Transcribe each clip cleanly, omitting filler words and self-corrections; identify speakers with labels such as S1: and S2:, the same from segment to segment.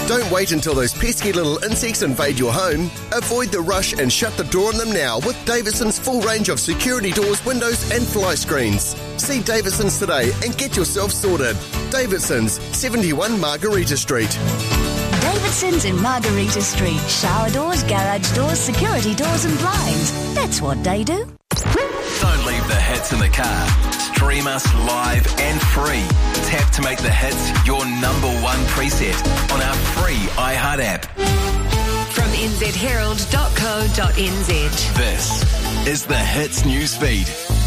S1: Don't wait until those pesky little insects invade your home. Avoid the rush and shut the door on them now with Davidson's full range of security doors, windows and fly screens. See Davidson's today and get yourself sorted. Davidson's, 71 Margarita Street.
S2: Davidson's in Margarita Street. Shower doors, garage doors, security doors and blinds. That's what they do.
S3: Don't leave the hits in the car. Stream us live and free. Tap to make the hits your number one preset on our free iHeart app.
S4: From nzherald.co.nz.
S3: This is the Hits newsfeed.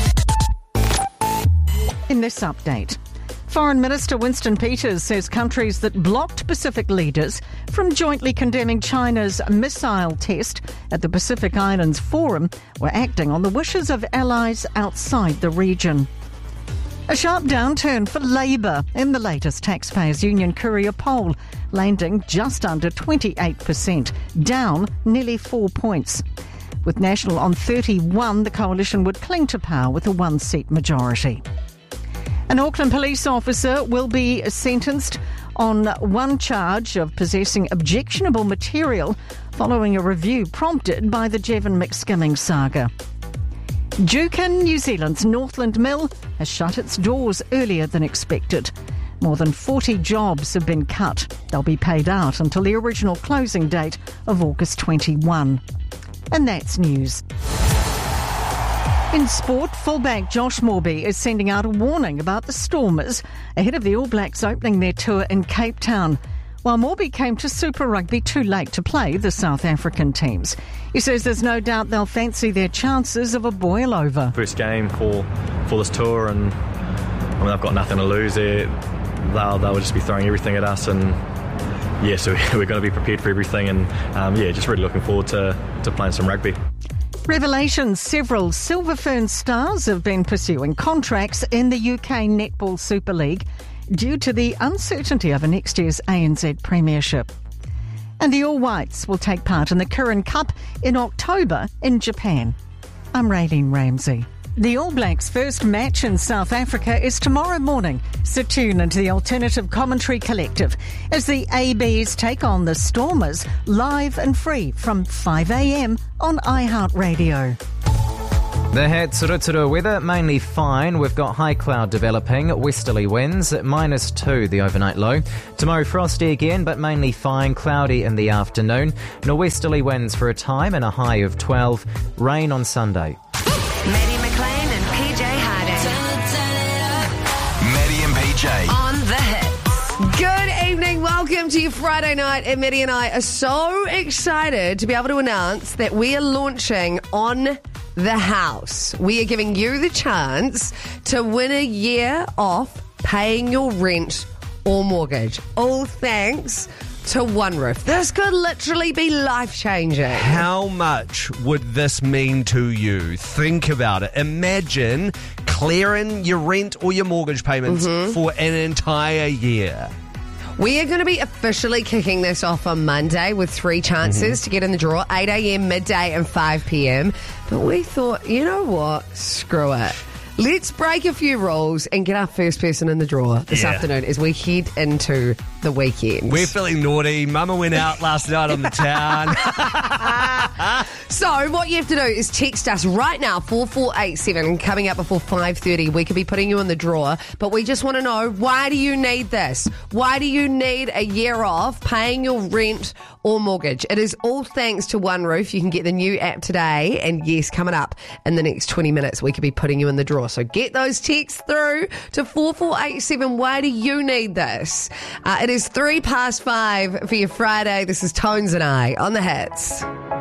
S5: In this update, Foreign Minister Winston Peters says countries that blocked Pacific leaders from jointly condemning China's missile test at the Pacific Islands Forum were acting on the wishes of allies outside the region. A sharp downturn for Labour in the latest Taxpayers Union Courier poll, landing just under 28%, down nearly 4 points. With National on 31, the coalition would cling to power with a one-seat majority. An Auckland police officer will be sentenced on one charge of possessing objectionable material following a review prompted by the Jevon McSkilling saga. Jukin, New Zealand's Northland Mill, has shut its doors earlier than expected. More than 40 jobs have been cut. They'll be paid out until the original closing date of August 21. And that's news. In sport, fullback Josh Morby is sending out a warning about the Stormers ahead of the All Blacks opening their tour in Cape Town. While Morby came to Super Rugby too late to play the South African teams, he says there's no doubt they'll fancy their chances of a boil over.
S6: First game for this tour, and I've got nothing to lose there. They'll just be throwing everything at us, and yeah, so we're going to be prepared for everything, and just really looking forward to playing some rugby.
S5: Revelations: several Silver Fern stars have been pursuing contracts in the UK Netball Super League due to the uncertainty over next year's ANZ Premiership. And the All Whites will take part in the Kirin Cup in October in Japan. I'm Raylene Ramsey. The All Blacks' first match in South Africa is tomorrow morning, so tune into the Alternative Commentary Collective as the ABs take on the Stormers live and free from 5 a.m. on iHeartRadio.
S7: The Hits Rotorua weather, mainly fine. We've got high cloud developing, westerly winds, -2 the overnight low. Tomorrow frosty again, but mainly fine, cloudy in the afternoon. Norwesterly winds for a time and a high of 12. Rain on Sunday.
S4: Maddie McLean and PJ Harding.
S3: Maddie and PJ.
S4: On the Hits.
S8: Good evening. Welcome to your Friday night. And Maddie and I are so excited to be able to announce that we are launching On the House. We are giving you the chance to win a year off paying your rent or mortgage. All thanks to One Roof. This could literally be life-changing.
S9: How much would this mean to you? Think about it. Imagine clearing your rent or your mortgage payments for an entire year.
S8: We are going to be officially kicking this off on Monday with 3 chances to get in the draw, 8 a.m, midday and 5 p.m. But we thought, you know what? Screw it. Let's break a few rules and get our first person in the draw this afternoon as we head into the weekend.
S9: We're feeling naughty. Mama went out last night on the town.
S8: So what you have to do is text us right now, 4487. Coming up before 5:30, we could be putting you in the draw. But we just want to know, why do you need this? Why do you need a year off paying your rent or mortgage? It is all thanks to One Roof. You can get the new app today. And yes, coming up in the next 20 minutes, we could be putting you in the draw. So get those texts through to 4487. Why do you need this? It is 5:03 for your Friday. This is Tones and I on the Hits.